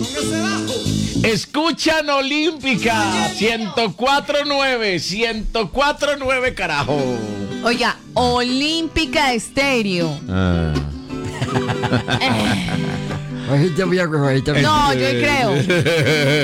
Escuchan Olímpica 104.9, 104.9, carajo. Oiga, Olímpica Estéreo. Bajita, No, yo creo.